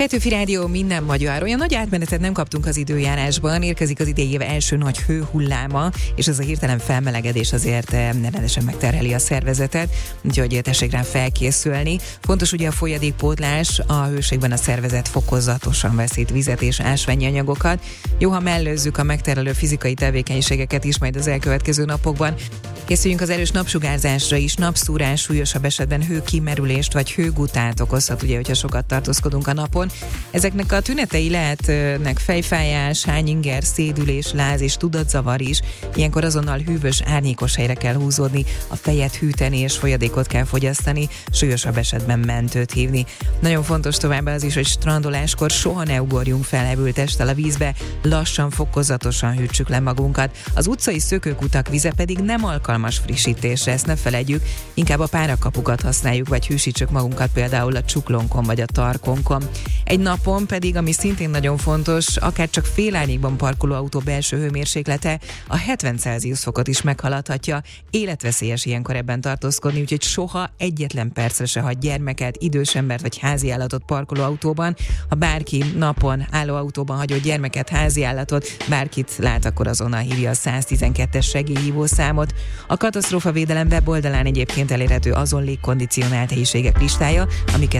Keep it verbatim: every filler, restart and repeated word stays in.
Petőfi Rádió, minden magyar. Olyan nagy átmenetet nem kaptunk az időjárásban, érkezik az idei év első nagy hőhulláma, és ez a hirtelen felmelegedés azért rendesen megterheli a szervezetet, úgyhogy tessék rá felkészülni. Fontos ugye a folyadékpótlás, a hőségben a szervezet fokozatosan veszít vizet és ásványi anyagokat. Jó, ha mellőzzük a megterhelő fizikai tevékenységeket is majd az elkövetkező napokban. Készüljünk az erős napsugárzásra is, napszúrás súlyosabb esetben hőkimerülést vagy hőgutát okozhat, ugye, hogyha sokat tartózkodunk a napon. Ezeknek a tünetei lehetnek fejfájás, hányinger, szédülés, láz és tudatzavar is. Ilyenkor azonnal hűvös, árnyékos helyre kell húzódni, a fejet hűteni és folyadékot kell fogyasztani, súlyosabb esetben mentőt hívni. Nagyon fontos továbbá az is, hogy strandoláskor soha ne ugorjunk fel hevült testtel a vízbe, lassan, fokozatosan hűtsük le magunkat. Az utcai szökőkutak vize pedig nem alkalmas frissítésre, ezt ne felejtjük, inkább a párakapukat használjuk, vagy hűsítsük magunkat például a csuklónkon vagy a tarkonkon. Egy napon pedig, ami szintén nagyon fontos, akár csak félárnyékban parkoló autó belső hőmérséklete a hetven Celsius fokot is meghaladhatja. Életveszélyes ilyenkor ebben tartózkodni, úgyhogy soha egyetlen percre se hagy gyermeket, idős embert vagy háziállatot parkoló autóban. Ha bárki napon álló autóban hagyott gyermeket, háziállatot, bárkit lát, akkor azonnal hívja a száztizenkettes segélyhívó számot. A katasztrófavédelem weboldalán egyébként elérhető azon légkondicionált helyiségek listája, amiket